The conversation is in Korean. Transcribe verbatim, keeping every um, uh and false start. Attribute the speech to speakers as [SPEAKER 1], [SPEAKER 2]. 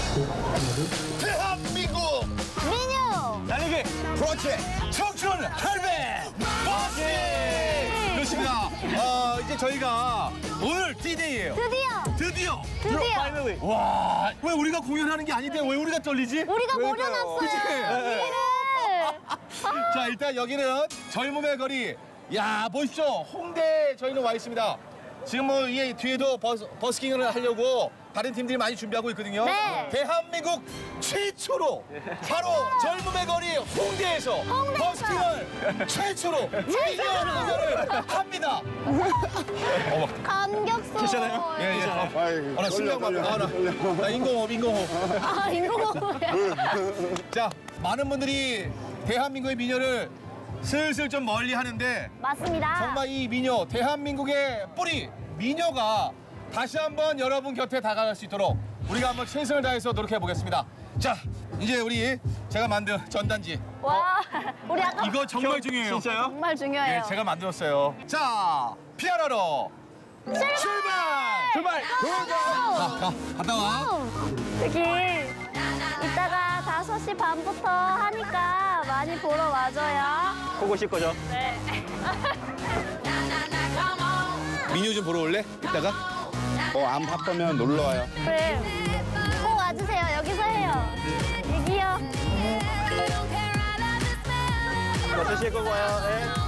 [SPEAKER 1] 대한민국
[SPEAKER 2] 민요.
[SPEAKER 1] 달리기 그렇지 청춘 할배 버스 그렇습니다. 어, 이제 저희가 오늘 디데이예요.
[SPEAKER 2] 드디어.
[SPEAKER 1] 드디어
[SPEAKER 2] 드디어.
[SPEAKER 1] 와, 왜 우리가 공연하는 게 아닌데 왜 우리가 떨리지?
[SPEAKER 2] 우리가 모려놨어요.
[SPEAKER 1] 그치?
[SPEAKER 2] 우리를.
[SPEAKER 1] 자, 일단 여기는 젊음의 거리. 야, 보십시오. 홍대에 저희는 와 있습니다. 지금 뭐 이 뒤에도 버스, 버스킹을 하려고 다른 팀들이 많이 준비하고 있거든요.
[SPEAKER 2] 네.
[SPEAKER 1] 대한민국 최초로 바로 젊음의 거리 홍대에서
[SPEAKER 2] 홍대에서.
[SPEAKER 1] 버스킹을 최초로 미디어 공연을 합니다. 어머.
[SPEAKER 2] 감격스러워.
[SPEAKER 1] 괜찮아요? 예, 예. 어,
[SPEAKER 3] 아이고,
[SPEAKER 1] 어, 나 심장
[SPEAKER 3] 떨려,
[SPEAKER 1] 막, 아, 나, 나 인공호흡, 인공호흡.
[SPEAKER 2] 아, 인공호흡이야.
[SPEAKER 1] 자, 많은 분들이 대한민국의 미녀를 슬슬 좀 멀리 하는데
[SPEAKER 2] 맞습니다.
[SPEAKER 1] 정말 이 미녀, 대한민국의 뿌리, 미녀가 다시 한번 여러분 곁에 다가갈 수 있도록 우리가 한번 최선을 다해서 노력해 보겠습니다. 자, 이제 우리 제가 만든 전단지.
[SPEAKER 2] 와, 우리 아까
[SPEAKER 1] 이거 정말 중요해요.
[SPEAKER 4] 진짜요?
[SPEAKER 2] 정말 중요해요.
[SPEAKER 1] 예, 제가 만들었어요. 자, 피아노로 출발!
[SPEAKER 4] 출발!
[SPEAKER 1] 가, 가, 갔다 와.
[SPEAKER 2] 여기 이따가 다섯 시 반부터 하니까 많이 보러 와줘요.
[SPEAKER 4] 보고 싶 거죠?
[SPEAKER 2] 네.
[SPEAKER 1] 민요 좀 보러 올래? 이따가?
[SPEAKER 3] 어, 안 바쁘면 놀러 와요.
[SPEAKER 2] 그래. 꼭 와주세요. 여기서 해요. 여기요.
[SPEAKER 4] 뭐 드실 거 봐요. 네.